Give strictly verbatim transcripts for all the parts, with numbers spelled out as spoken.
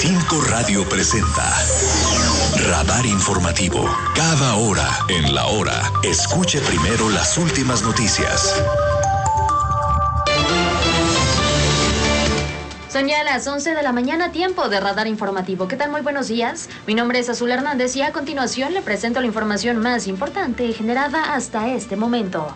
Cinco Radio presenta Radar Informativo. Cada hora en la hora, escuche primero las últimas noticias. Son ya las once de la mañana, tiempo de Radar Informativo. ¿Qué tal? Muy buenos días. Mi nombre es Azul Hernández y a continuación le presento la información más importante generada hasta este momento.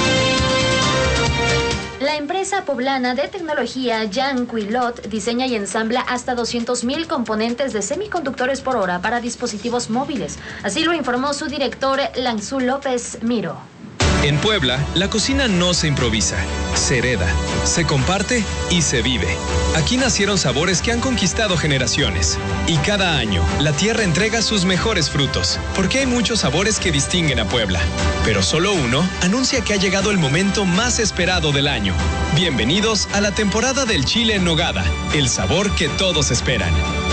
La empresa poblana de tecnología Yanquilot diseña y ensambla hasta doscientos mil componentes de semiconductores por hora para dispositivos móviles. Así lo informó su director, Lanzú López Miro. En Puebla, la cocina no se improvisa, se hereda, se comparte y se vive. Aquí nacieron sabores que han conquistado generaciones. Y cada año, la tierra entrega sus mejores frutos, porque hay muchos sabores que distinguen a Puebla. Pero solo uno anuncia que ha llegado el momento más esperado del año. Bienvenidos a la temporada del chile en nogada, el sabor que todos esperan.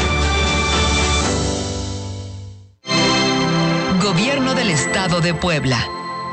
Gobierno del Estado de Puebla.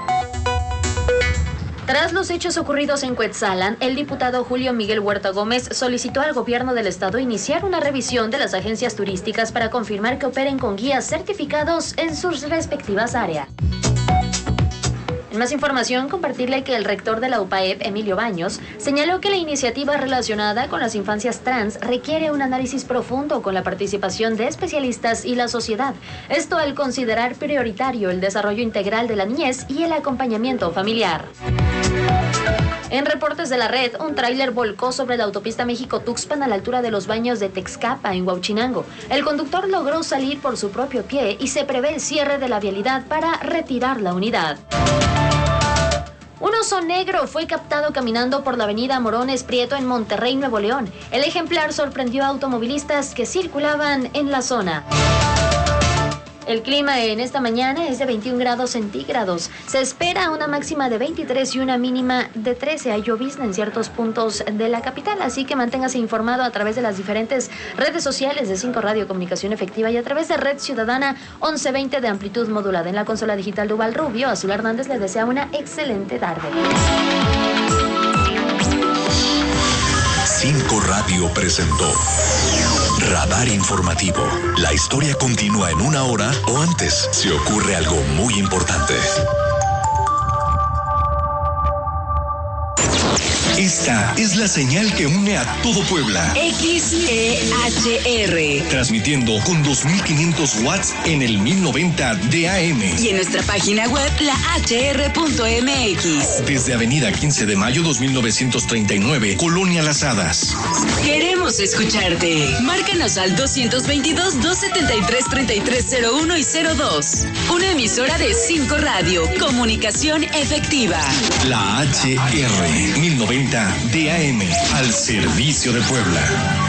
Tras los hechos ocurridos en Cuetzalan, el diputado Julio Miguel Huerta Gómez solicitó al gobierno del estado iniciar una revisión de las agencias turísticas para confirmar que operen con guías certificados en sus respectivas áreas. En más información, compartirle que el rector de la U P A E P, Emilio Baños, señaló que la iniciativa relacionada con las infancias trans requiere un análisis profundo con la participación de especialistas y la sociedad. Esto al considerar prioritario el desarrollo integral de la niñez y el acompañamiento familiar. En reportes de la red, un tráiler volcó sobre la autopista México-Tuxpan a la altura de los baños de Texcapa, en Huauchinango. El conductor logró salir por su propio pie y se prevé el cierre de la vialidad para retirar la unidad. Un oso negro fue captado caminando por la avenida Morones Prieto en Monterrey, Nuevo León. El ejemplar sorprendió a automovilistas que circulaban en la zona. El clima en esta mañana es de veintiún grados centígrados. Se espera una máxima de veintitrés y una mínima de trece. Hay llovizna en ciertos puntos de la capital, así que manténgase informado a través de las diferentes redes sociales de Cinco Radio Comunicación Efectiva y a través de Red Ciudadana once veinte de amplitud modulada. En la consola digital Duval Rubio, Azul Hernández le desea una excelente tarde. Cinco Radio presentó Radar Informativo. La historia continúa en una hora o antes si ocurre algo muy importante. Esta es la señal que une a todo Puebla. X E H R. Transmitiendo con dos mil quinientos watts en el mil noventa de A M. Y en nuestra página web, la h r punto m x. Desde Avenida quince de mayo dos mil novecientos treinta y nueve, Colonia Las Hadas. Queremos escucharte. Márcanos al doscientos veintidós, doscientos setenta y tres, treinta y tres cero uno y cero dos. Una emisora de Cinco Radio. Comunicación efectiva. La H R mil noventa de A M al servicio de Puebla.